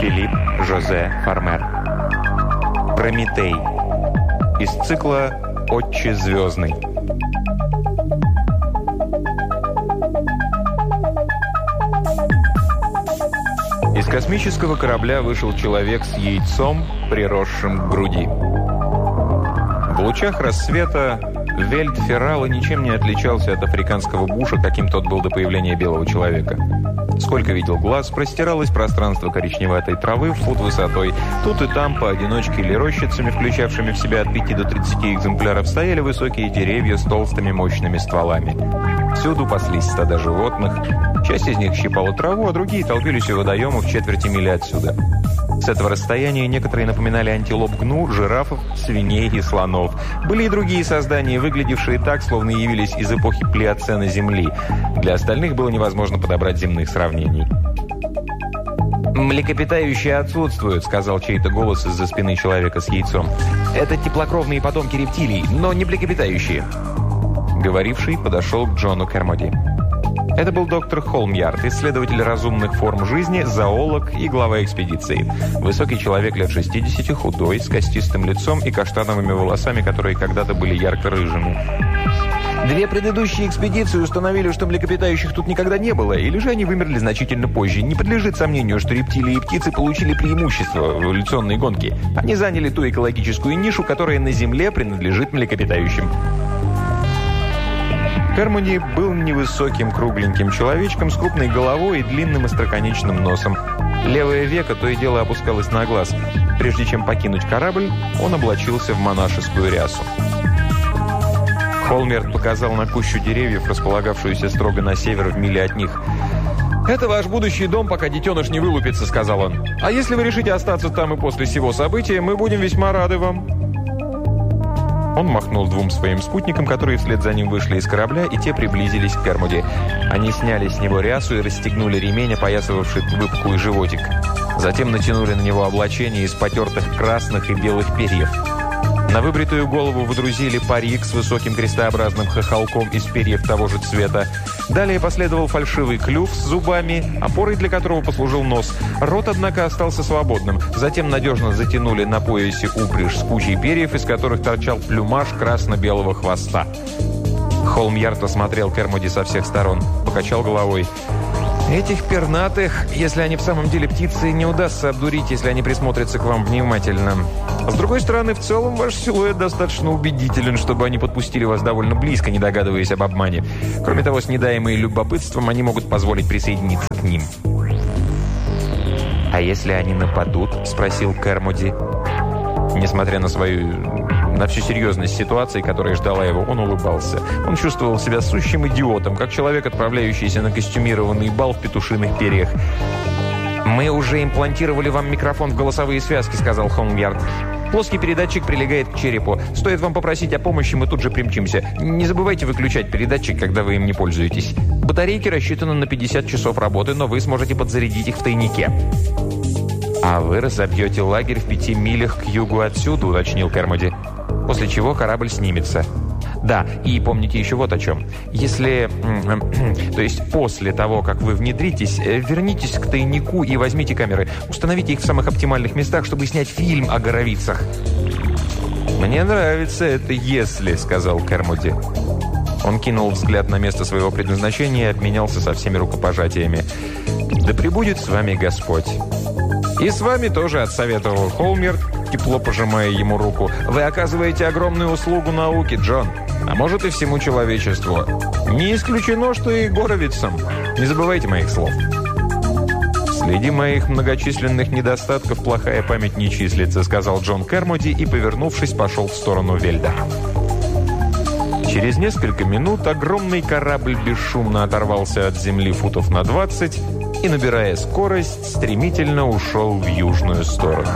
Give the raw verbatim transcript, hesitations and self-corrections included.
Филипп Жозе Фармер. Прометей. Из цикла «Отче звездный». Из космического корабля вышел человек с яйцом, приросшим к груди. В лучах рассвета Вельд Феррала ничем не отличался от африканского буша, каким тот был до появления белого человека. Сколько видел глаз, простиралось пространство коричневатой травы в фут высотой. Тут и там, поодиночке или рощицами, включавшими в себя от пяти до тридцати экземпляров, стояли высокие деревья с толстыми мощными стволами. Всюду паслись стада животных. Часть из них щипала траву, а другие толпились у водоема в четверти мили отсюда. С этого расстояния некоторые напоминали антилоп-гну, жирафов, свиней и слонов. Были и другие создания, выглядевшие так, словно явились из эпохи плеоцена Земли. Для остальных было невозможно подобрать земных сравнений. «Млекопитающие отсутствуют», — сказал чей-то голос из-за спины человека с яйцом. «Это теплокровные потомки рептилий, но не млекопитающие». Говоривший подошел к Джону Кермоди. Это был доктор Холмьярд, исследователь разумных форм жизни, зоолог и глава экспедиции. Высокий человек лет шестидесяти, худой, с костистым лицом и каштановыми волосами, которые когда-то были ярко-рыжими. Две предыдущие экспедиции установили, что млекопитающих тут никогда не было, или же они вымерли значительно позже. Не подлежит сомнению, что рептилии и птицы получили преимущество в эволюционной гонке. Они заняли ту экологическую нишу, которая на Земле принадлежит млекопитающим. Кермоди был невысоким кругленьким человечком с крупной головой и длинным остроконечным носом. Левое веко то и дело опускалось на глаз. Прежде чем покинуть корабль, он облачился в монашескую рясу. Холмьярд показал на кущу деревьев, располагавшуюся строго на север в миле от них. «Это ваш будущий дом, пока детеныш не вылупится», — сказал он. «А если вы решите остаться там и после всего события, мы будем весьма рады вам». Он махнул двум своим спутникам, которые вслед за ним вышли из корабля, и те приблизились к Кермоди. Они сняли с него рясу и расстегнули ремень, опоясывавший выпуклый животик. Затем натянули на него облачение из потертых красных и белых перьев. На выбритую голову водрузили парик с высоким крестообразным хохолком из перьев того же цвета. Далее последовал фальшивый клюв с зубами, опорой для которого послужил нос. Рот, однако, остался свободным. Затем надежно затянули на поясе упряжь с кучей перьев, из которых торчал плюмаж красно-белого хвоста. Холмьярд осмотрел Кермоди со всех сторон, покачал головой. «Этих пернатых, если они в самом деле птицы, не удастся обдурить, если они присмотрятся к вам внимательно. А с другой стороны, в целом ваш силуэт достаточно убедителен, чтобы они подпустили вас довольно близко, не догадываясь об обмане. Кроме того, с недаемые любопытством, они могут позволить присоединиться к ним». «А если они нападут?» – спросил Кермоди. Несмотря на свою... на всю серьезность ситуации, которая ждала его, он улыбался. Он чувствовал себя сущим идиотом, как человек, отправляющийся на костюмированный бал в петушиных перьях. «Мы уже имплантировали вам микрофон в голосовые связки», — сказал Холмьярд. «Плоский передатчик прилегает к черепу. Стоит вам попросить о помощи, мы тут же примчимся. Не забывайте выключать передатчик, когда вы им не пользуетесь. Батарейки рассчитаны на пятьдесят часов работы, но вы сможете подзарядить их в тайнике». «А вы разобьете лагерь в пяти милях к югу отсюда», — уточнил Кермоди. «После чего корабль снимется». «Да, и помните еще вот о чем. Если... то есть после того, как вы внедритесь, вернитесь к тайнику и возьмите камеры. Установите их в самых оптимальных местах, чтобы снять фильм о горовицах». «Мне нравится это «если», — сказал Кермоди. Он кинул взгляд на место своего предназначения и обменялся со всеми рукопожатиями. «Да пребудет с вами Господь». «И с вами тоже», — отсоветовал Холмьярд, тепло пожимая ему руку. «Вы оказываете огромную услугу науке, Джон, а может и всему человечеству. Не исключено, что и горовицам. Не забывайте моих слов». «Среди моих многочисленных недостатков плохая память не числится», — сказал Джон Кермоди и, повернувшись, пошел в сторону Вельда. Через несколько минут огромный корабль бесшумно оторвался от земли футов на двадцать и, набирая скорость, стремительно ушел в южную сторону.